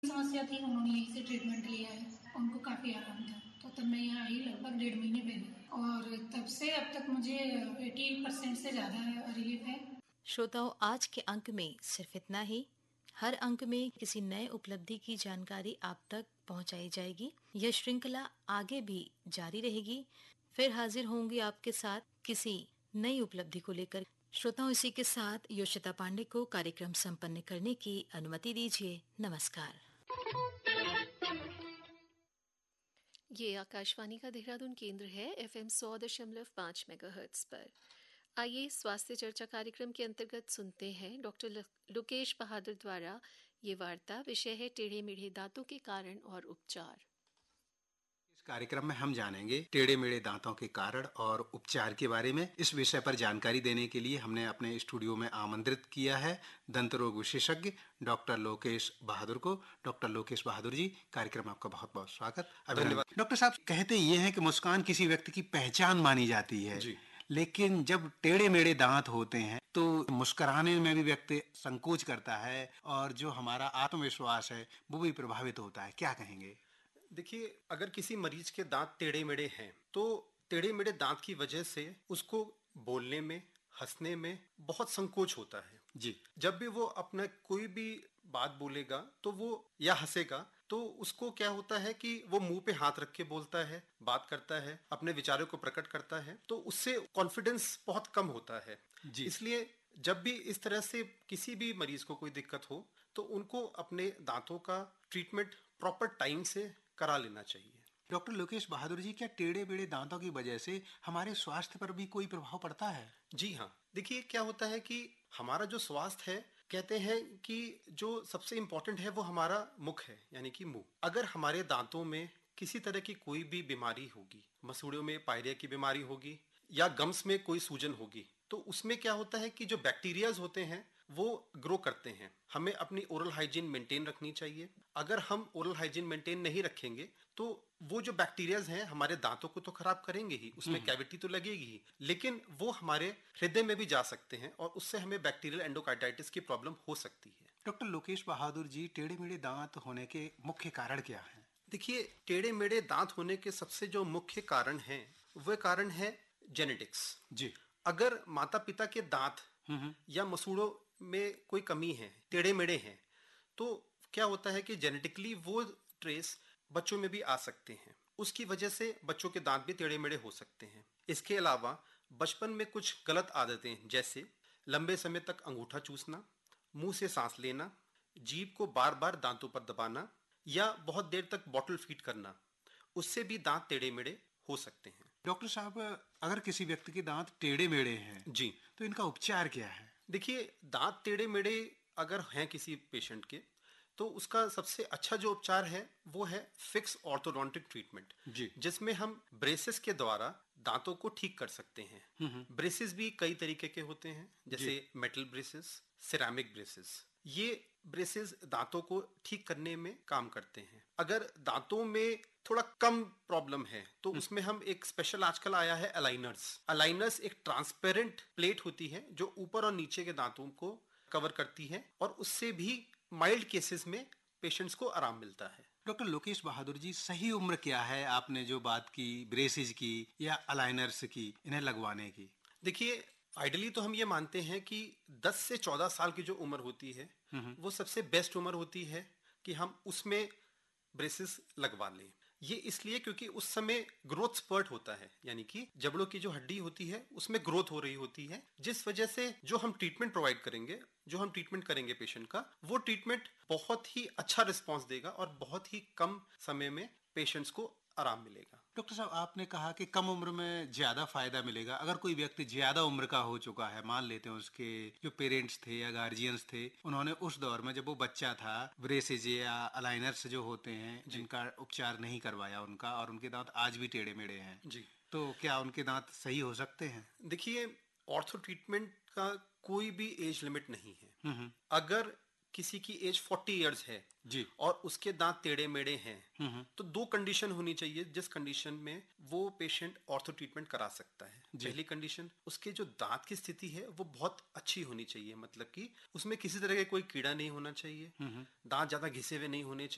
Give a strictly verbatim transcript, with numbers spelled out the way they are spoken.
समस्या थी, उन्होंने यहीं से ट्रीटमेंट लिया है, उनको काफ़ी आराम था। तो तब मैं यहाँ आई लगभग डेढ़ महीने पहले और तब से अब तक मुझे अस्सी परसेंट से ज़्यादा रिलीफ है। श्रोताओं, आज के अंक में सिर्फ इतना ही। हर अंक में किसी नए उपलब्धि की जानकारी आप तक पहुंचाई जाएगी। यह श्रृंखला आगे भी जारी रहेगी। फिर हाजिर होंगे आपके साथ किसी नई उपलब्धि को लेकर। श्रोताओं, इसी के साथ योशिता पांडे को कार्यक्रम संपन्न करने की अनुमति दीजिए। नमस्कार। ये आकाशवाणी का देहरादून केंद्र है, एफएम सौ दशमलव पाँच मेगाहर्ट्ज पर। आइए स्वास्थ्य चर्चा कार्यक्रम के अंतर्गत सुनते हैं डॉक्टर लोकेश बहादुर द्वारा ये वार्ता। विषय है टेढ़े मेढ़े दांतों के कारण और उपचार। इस कार्यक्रम में हम जानेंगे टेढ़े मेढ़े दांतों के कारण और उपचार के बारे में। इस विषय पर जानकारी देने के लिए हमने अपने स्टूडियो में आमंत्रित किया है दंत रोग विशेषज्ञ डॉक्टर लोकेश बहादुर को। डॉक्टर लोकेश बहादुर जी, कार्यक्रम में आपका बहुत बहुत स्वागत। धन्यवाद। डॉक्टर साहब, कहते ये हैं कि मुस्कान किसी व्यक्ति की पहचान मानी जाती है जी। लेकिन जब टेढ़े मेढ़े दांत होते हैं तो मुस्कुराने में भी व्यक्ति संकोच करता है और जो हमारा आत्मविश्वास है वो भी प्रभावित होता है। क्या कहेंगे? देखिए, अगर किसी मरीज के दांत टेढ़े मेढ़े हैं तो टेढ़े मेढ़े दांत की वजह से उसको बोलने में, हंसने में बहुत संकोच होता है जी। जब भी वो अपना कोई भी बात बोलेगा तो वो या हंसेगा तो उसको क्या होता है कि वो मुंह पे हाथ रख के बोलता है, बात करता है, अपने विचारों को प्रकट करता है, तो उससे कॉन्फिडेंस बहुत कम होता है जी। इसलिए जब भी इस तरह से किसी भी मरीज को कोई दिक्कत हो तो उनको अपने दांतों का ट्रीटमेंट प्रॉपर टाइम से करा लेना चाहिए। डॉक्टर लोकेश बहादुर जी, क्या टेढ़े मेढ़े दांतों की वजह से हमारे स्वास्थ्य पर भी कोई प्रभाव पड़ता है? जी हाँ, देखिए क्या होता है कि हमारा जो स्वास्थ्य है, कहते हैं कि जो सबसे इम्पोर्टेंट है वो हमारा मुख है, यानी कि मुंह। अगर हमारे दांतों में किसी तरह की कोई भी बीमारी होगी, मसूड़ों में पायरिया की बीमारी होगी या गम्स में कोई सूजन होगी, तो उसमें क्या होता है कि जो बैक्टीरियाज होते हैं वो ग्रो करते हैं। हमें अपनी ओरल हाइजीन मेंटेन रखनी चाहिए। अगर हम ओरल हाइजीन मेंटेन नहीं रखेंगे तो वो जो बैक्टीरियाज हैं हमारे दांतों को तो खराब करेंगे ही, उसमें कैविटी तो लगेगी ही, लेकिन वो हमारे हृदय में भी जा सकते हैं और उससे हमें बैक्टीरियल एंडोकार्डाइटिस की प्रॉब्लम हो सकती है। डॉक्टर लोकेश बहादुर जी, टेढ़े मेढ़े दांत होने के मुख्य कारण क्या हैं? देखिए, टेढ़े मेढ़े दांत होने के सबसे जो मुख्य कारण हैं वह कारण है जेनेटिक्स जी। अगर माता पिता के दांत या मसूड़ों में कोई कमी है, टेढ़े मेढ़े हैं, तो क्या होता है कि जेनेटिकली वो ट्रेस बच्चों में भी आ सकते हैं। उसकी वजह से बच्चों के दांत भी टेढ़े मेढ़े हो सकते हैं। इसके अलावा बचपन में कुछ गलत आदतें, जैसे लंबे समय तक अंगूठा चूसना, मुंह से सांस लेना, जीभ को बार बार दांतों पर दबाना या बहुत देर तक बॉटल फीड करना, उससे भी दांत टेढ़े मेढ़े हो सकते हैं। डॉक्टर साहब, अगर किसी व्यक्ति के दांत टेढ़े मेढ़े हैं जी, तो इनका उपचार क्या है? देखिए, दांत टेढ़े मेढ़े अगर हैं किसी पेशेंट के तो उसका सबसे अच्छा जो उपचार है वो है फिक्स ऑर्थोडोंटिक ट्रीटमेंट जी, जिसमें हम ब्रेसेस के द्वारा दांतों को ठीक कर सकते हैं। ब्रेसेस भी कई तरीके के होते हैं, जैसे मेटल ब्रेसेस, सिरेमिक ब्रेसेस। ये ब्रेसेस दांतों को ठीक करने में काम करते हैं। अगर दांतों में थोड़ा कम प्रॉब्लम है तो उसमें हम एक स्पेशल आजकल आया है अलाइनर्स। अलाइनर्स एक ट्रांसपेरेंट प्लेट होती है जो ऊपर और नीचे के दांतों को कवर करती है और उससे भी माइल्ड केसेस में पेशेंट्स को आराम मिलता है। डॉक्टर लोकेश बहादुर जी, सही उम्र क्या है, आपने जो बात की ब्रेसेस की या अलाइनर्स की, इन्हें लगवाने की? देखिए, आइडियली तो हम ये मानते हैं कि दस से चौदह साल की जो उम्र होती है वो सबसे बेस्ट उम्र होती है कि हम उसमें ब्रेसेस लगवा लें। ये इसलिए क्योंकि उस समय ग्रोथ स्पर्ट होता है, यानी कि जबड़ों की जो हड्डी होती है उसमें ग्रोथ हो रही होती है, जिस वजह से जो हम ट्रीटमेंट प्रोवाइड करेंगे, जो हम ट्रीटमेंट करेंगे पेशेंट का, वो ट्रीटमेंट बहुत ही अच्छा रिस्पॉन्स देगा और बहुत ही कम समय में पेशेंट्स को आराम मिलेगा। डॉक्टर साहब, आपने कहा कि कम उम्र में ज्यादा फायदा मिलेगा। अगर कोई व्यक्ति ज्यादा उम्र का हो चुका है, मान लेते हैं उसके जो पेरेंट्स थे या गार्जियंस थे, उन्होंने उस दौर में जब वो बच्चा था ब्रेसेज या अलाइनर्स जो होते हैं जिनका उपचार नहीं करवाया उनका, और उनके दांत आज भी टेढ़े मेढ़े हैं जी, तो क्या उनके दांत सही हो सकते हैं? देखिए, ऑर्थो ट्रीटमेंट का कोई भी एज लिमिट नहीं है। अगर किसी की एज चालीस इयर्स है जी और उसके दांत टेढ़े मेढ़े हैं तो दो कंडीशन होनी चाहिए जिस कंडीशन में वो पेशेंट ऑर्थो ट्रीटमेंट करा सकता है। पहली कंडीशन, उसके जो दांत की स्थिति है वो बहुत अच्छी होनी चाहिए, मतलब कि उसमें किसी तरह का कोई कीड़ा नहीं होना चाहिए, दांत ज्यादा घिसे हुए नहीं होने चाहिए,